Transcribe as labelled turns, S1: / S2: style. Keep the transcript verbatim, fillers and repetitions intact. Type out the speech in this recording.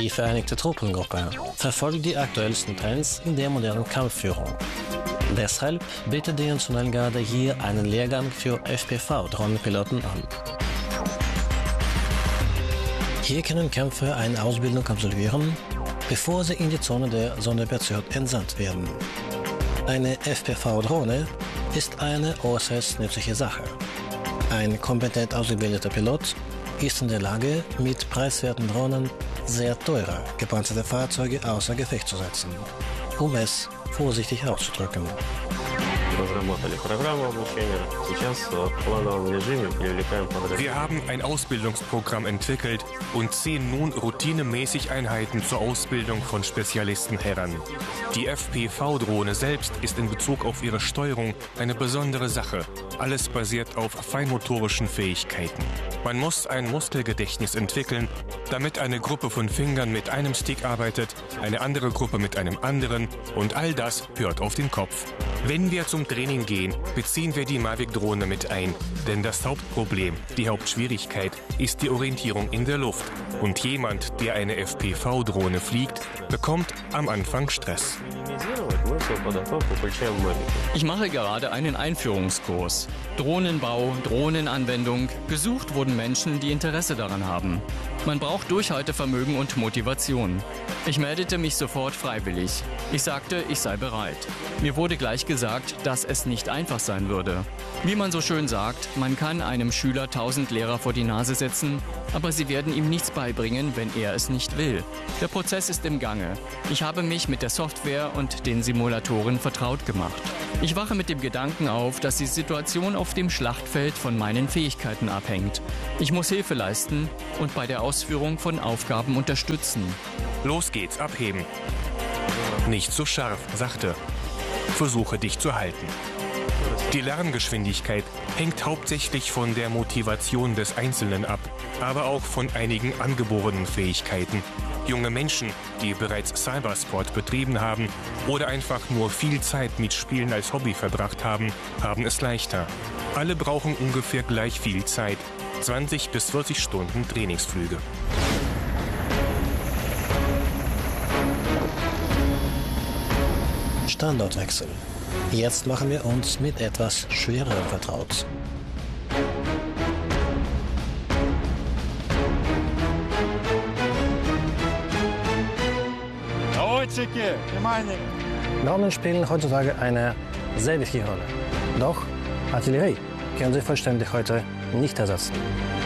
S1: Die Vereinigte Truppengruppe verfolgt die aktuellsten Trends in der modernen Kampfführung. Deshalb bietet die Nationalgarde hier einen Lehrgang für F P V-Drohnenpiloten an. Hier können Kämpfer eine Ausbildung absolvieren, bevor sie in die Zone der Sonderoperation entsandt werden. Eine F P V-Drohne ist eine äußerst nützliche Sache. Ein kompetent ausgebildeter Pilot ist in der Lage, mit preiswerten Drohnen sehr teure gepanzerte Fahrzeuge außer Gefecht zu setzen, um es vorsichtig auszudrücken.
S2: Wir haben ein Ausbildungsprogramm entwickelt und ziehen nun routinemäßig Einheiten zur Ausbildung von Spezialisten heran. Die F P V-Drohne selbst ist in Bezug auf ihre Steuerung eine besondere Sache. Alles basiert auf feinmotorischen Fähigkeiten. Man muss ein Muskelgedächtnis entwickeln, damit eine Gruppe von Fingern mit einem Stick arbeitet, eine andere Gruppe mit einem anderen und all das hört auf den Kopf. Wenn wir zum Training gehen, beziehen wir die Mavic-Drohne mit ein, denn das Hauptproblem, die Hauptschwierigkeit ist die Orientierung in der Luft. Und jemand, der eine F P V-Drohne fliegt, bekommt am Anfang Stress.
S3: Ich mache gerade einen Einführungskurs. Drohnenbau, Drohnenanwendung. Gesucht wurden Menschen, die Interesse daran haben. Man braucht Durchhaltevermögen und Motivation. Ich meldete mich sofort freiwillig. Ich sagte, ich sei bereit. Mir wurde gleich gesagt, dass es nicht einfach sein würde. Wie man so schön sagt, man kann einem Schüler tausend Lehrer vor die Nase setzen, aber sie werden ihm nichts beibringen, wenn er es nicht will. Der Prozess ist im Gange. Ich habe mich mit der Software und den Simulatoren vertraut gemacht. Ich wache mit dem Gedanken auf, dass die Situation auf dem Schlachtfeld von meinen Fähigkeiten abhängt. Ich muss Hilfe leisten und bei der Ausführung von Aufgaben unterstützen.
S2: Los geht's, abheben. Nicht so scharf, sachte. Versuche dich zu halten. Die Lerngeschwindigkeit hängt hauptsächlich von der Motivation des Einzelnen ab, aber auch von einigen angeborenen Fähigkeiten. Junge Menschen, die bereits Cybersport betrieben haben oder einfach nur viel Zeit mit Spielen als Hobby verbracht haben, haben es leichter. Alle brauchen ungefähr gleich viel Zeit, zwanzig bis vierzig Stunden Trainingsflüge.
S1: Standortwechsel. Jetzt machen wir uns mit etwas Schwererem vertraut. Drohnen spielen heutzutage eine sehr wichtige Rolle. Doch Artillerie können sie vollständig heute nicht ersetzen.